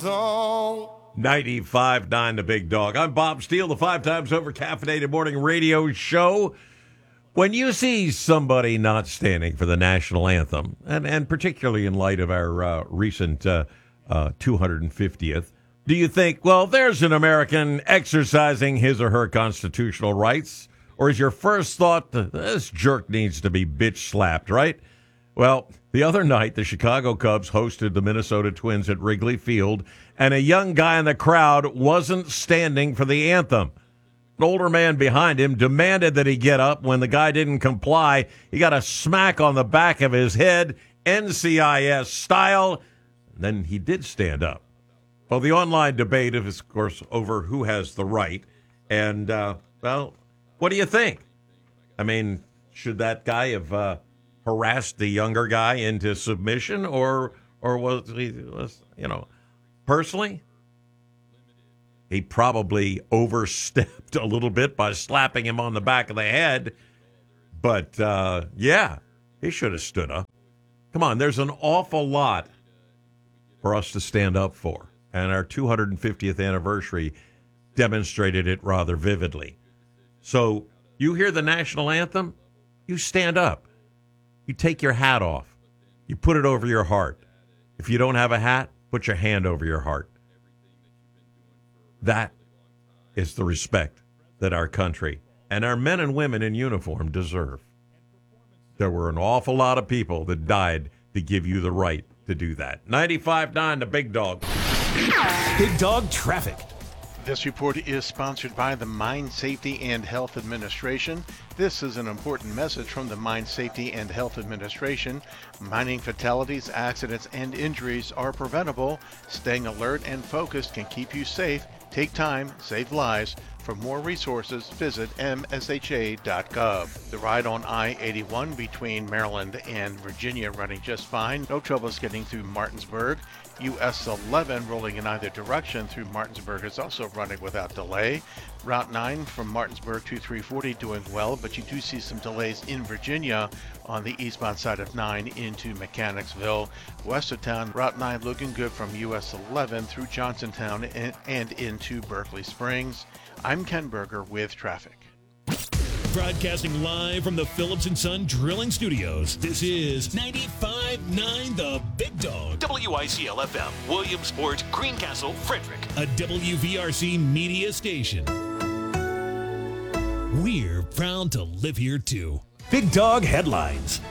95.9 The Big Dog. I'm Bob Steele, the 5 times over caffeinated morning radio show. When you see somebody not standing for the national anthem, and particularly in light of our recent 250th, do you think, well, there's an American exercising his or her constitutional rights? Or is your first thought, this jerk needs to be bitch slapped, right? Well, the other night, the Chicago Cubs hosted the Minnesota Twins at Wrigley Field, and a young guy in the crowd wasn't standing for the anthem. An older man behind him demanded that he get up. When the guy didn't comply, he got a smack on the back of his head, NCIS style. Then he did stand up. Well, the online debate is, of course, over who has the right. And, well, what do you think? I mean, should that guy have harassed the younger guy into submission, or was he, personally, he probably overstepped a little bit by slapping him on the back of the head. But, yeah, he should have stood up. Come on, there's an awful lot for us to stand up for. And our 250th anniversary demonstrated it rather vividly. So you hear the national anthem, you stand up. You take your hat off. You put it over your heart. If you don't have a hat, put your hand over your heart. That is the respect that our country and our men and women in uniform deserve. There were an awful lot of people that died to give you the right to do that. 95.9 The Big Dog. Big Dog Traffic. This report is sponsored by the Mine Safety and Health Administration. This is an important message from the Mine Safety and Health Administration. Mining fatalities, accidents, and injuries are preventable. Staying alert and focused can keep you safe. Take time, save lives. For more resources, visit msha.gov. The ride on I-81 between Maryland and Virginia running just fine. No troubles getting through Martinsburg. US 11 rolling in either direction through Martinsburg is also running without delay. Route 9 from Martinsburg to 340 doing well, but you do see some delays in Virginia on the eastbound side of 9 into Mechanicsville. West of town, Route 9 looking good from US 11 through Johnsontown and into Berkeley Springs. I'm Ken Berger with traffic. Broadcasting live from the Phillips & Son Drilling Studios, this is 95.9 The Big Dog. WICL-FM, Williamsport, Greencastle, Frederick. A WVRC media station. We're proud to live here, too. Big Dog Headlines.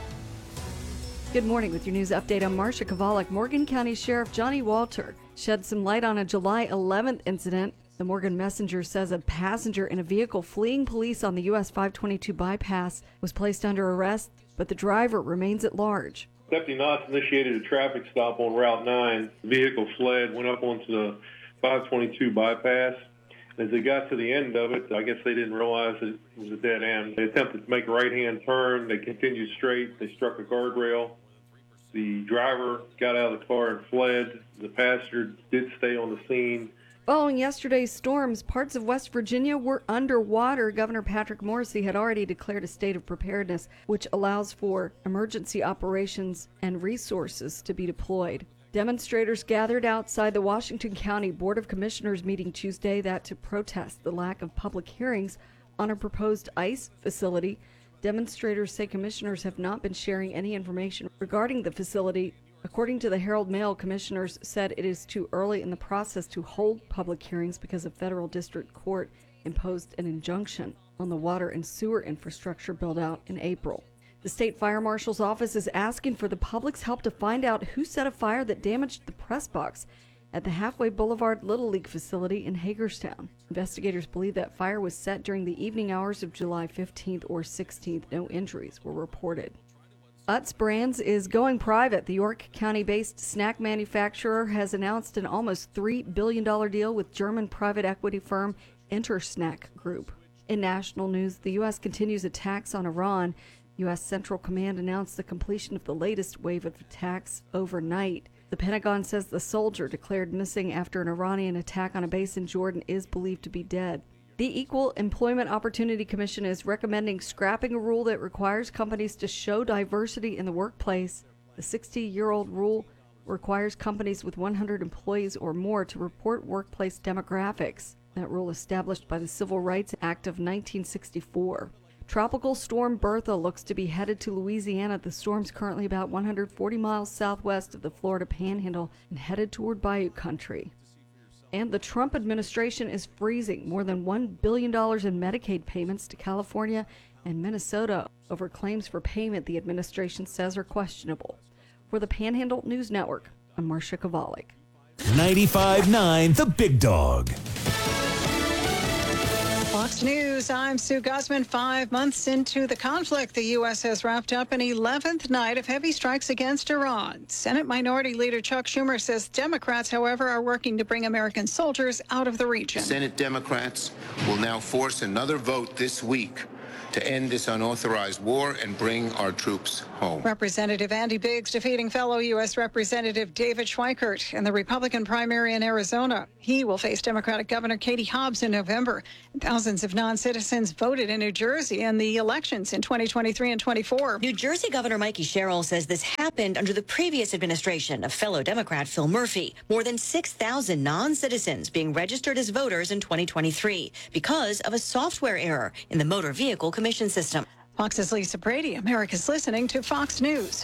Good morning with your news update. I'm Marcia Kovalik. Morgan County Sheriff Johnny Walter shed some light on a July 11th incident. The Morgan Messenger says a passenger in a vehicle fleeing police on the US 522 bypass was placed under arrest, but the driver remains at large. Deputy Knotts initiated a traffic stop on Route 9. The vehicle fled, went up onto the 522 bypass. As they got to the end of it, I guess they didn't realize that it was a dead end. They attempted to make a right-hand turn. They continued straight. They struck a guardrail. The driver got out of the car and fled. The passenger did stay on the scene. Following yesterday's storms, parts of West Virginia were underwater. Governor Patrick Morrisey had already declared a state of preparedness, which allows for emergency operations and resources to be deployed. Demonstrators gathered outside the Washington County Board of Commissioners meeting Tuesday to protest the lack of public hearings on a proposed ICE facility. Demonstrators say commissioners have not been sharing any information regarding the facility. According to the Herald Mail, commissioners said it is too early in the process to hold public hearings because a federal district court imposed an injunction on the water and sewer infrastructure build-out in April. The state fire marshal's office is asking for the public's help to find out who set a fire that damaged the press box at the Halfway Boulevard Little League facility in Hagerstown. Investigators believe that fire was set during the evening hours of July 15th or 16th. No injuries were reported. Utz Brands is going private. The York County-based snack manufacturer has announced an almost $3 billion deal with German private equity firm Intersnack Group. In national news, the U.S. continues attacks on Iran. U.S. Central Command announced the completion of the latest wave of attacks overnight. The Pentagon says the soldier declared missing after an Iranian attack on a base in Jordan is believed to be dead. The Equal Employment Opportunity Commission is recommending scrapping a rule that requires companies to show diversity in the workplace. The 60-year-old rule requires companies with 100 employees or more to report workplace demographics. That rule established by the Civil Rights Act of 1964. Tropical storm Bertha looks to be headed to Louisiana. The storm's currently about 140 miles southwest of the Florida Panhandle and headed toward Bayou Country. And the Trump administration is freezing more than $1 billion in Medicaid payments to California and Minnesota over claims for payment the administration says are questionable. For the Panhandle News Network, I'm Marcia Kovalik. 95.9 The Big Dog. Fox News, I'm Sue Guzman. 5 months into the conflict, the U.S. has wrapped up an 11th night of heavy strikes against Iran. Senate Minority Leader Chuck Schumer says Democrats, however, are working to bring American soldiers out of the region. Senate Democrats will now force another vote this week to end this unauthorized war and bring our troops home. Representative Andy Biggs defeating fellow U.S. Representative David Schweikert in the Republican primary in Arizona. He will face Democratic Governor Katie Hobbs in November. And thousands of non-citizens voted in New Jersey in the elections in 2023 and 24. New Jersey Governor Mikey Sherrill says this happened under the previous administration of fellow Democrat Phil Murphy. More than 6,000 non-citizens being registered as voters in 2023 because of a software error in the motor vehicle commission system. Fox's Lisa Brady, America's listening to Fox News.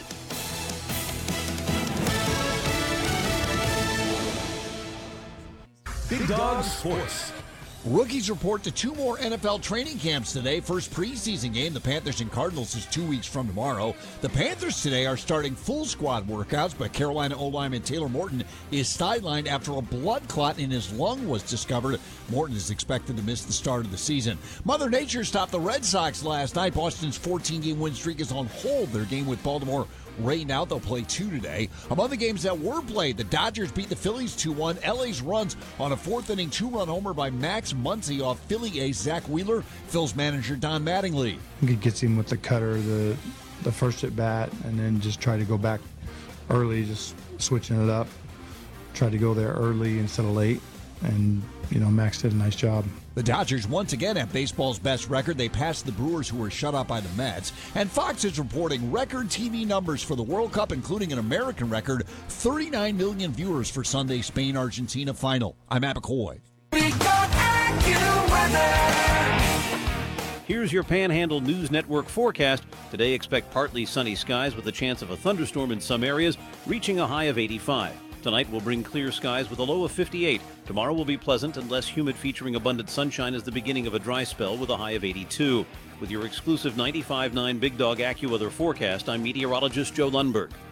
Big Dog Sports. Rookies report to 2 more NFL training camps today. First preseason game, the Panthers and Cardinals, is 2 weeks from tomorrow. The Panthers today are starting full squad workouts, but Carolina O-lineman Taylor Morton is sidelined after a blood clot in his lung was discovered. Morton is expected to miss the start of the season. Mother Nature stopped the Red Sox last night. Boston's 14-game win streak is on hold. Their game with Baltimore rained out. They'll play 2 today. Among the games that were played, the Dodgers beat the Phillies 2-1. LA's runs on a 4th-inning 2-run homer by Max Muncy off Philly ace Zach Wheeler. Phil's manager Don Mattingly. He gets him with the cutter, the first at bat, and then just try to go back early, just switching it up. Try to go there early instead of late, and Max did a nice job. The Dodgers once again have baseball's best record. They passed the Brewers, who were shut out by the Mets. And Fox is reporting record TV numbers for the World Cup, including an American record, 39 million viewers for Sunday's Spain-Argentina final. I'm Matt McCoy. Here's your Panhandle News Network forecast. Today, expect partly sunny skies with a chance of a thunderstorm in some areas, reaching a high of 85. Tonight will bring clear skies with a low of 58. Tomorrow will be pleasant and less humid, featuring abundant sunshine as the beginning of a dry spell with a high of 82. With your exclusive 95.9 Big Dog AccuWeather forecast, I'm meteorologist Joe Lundberg.